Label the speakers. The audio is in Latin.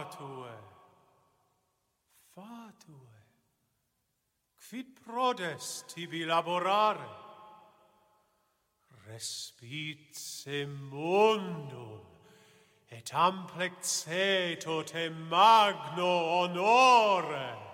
Speaker 1: fatue, quid prodest tibi laborare? Respice mundum, et amplexetur te magno honore.